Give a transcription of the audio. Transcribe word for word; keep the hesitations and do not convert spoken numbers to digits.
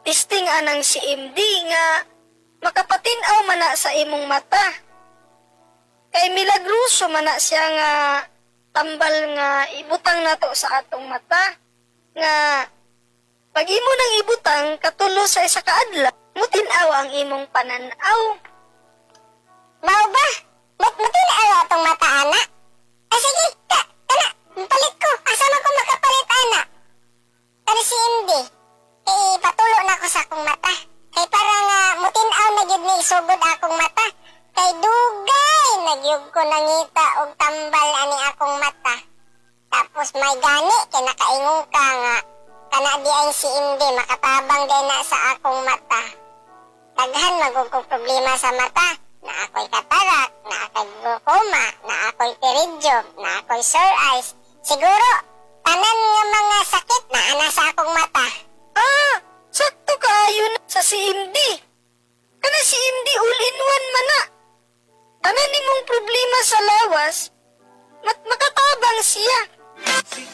Testing anang si M D nga makapatin-aw man na sa imong mata. Kay milagroso man na siya nga tambal nga ibutang nato sa atong mata. Nga pag imo nang ibutang katulo sa isa ka adlaw, mutin-aw ang imong pananaw. Mao ba? Mat matinaw atong mata, ana? Ay, sige, ka, kana, palit ko. Asa man ko makapalit, ana? Kani si Indy. Eh, patulo na ko sa akong mata. Kay para nga, mutinaw na gyud ni isugod akong mata. Kay dugay, nagyug ko nangita og tambal ani akong mata. Tapos may gani, kay nakaingon ka nga. Kana di ay si Indy, makatabang din na sa akong mata. Daghan magugong problema sa mata. Na ako'y katarak, na ako'y glaucoma, na ako'y pterygium, na ako'y sore eyes. Siguro, tanan nga mga sakit na ana sa akong mata. Ah, sakto kaayo na sa si M D. Kana si M D all-in-one man na. Tanan nimong problema sa lawas, mat makatabang siya.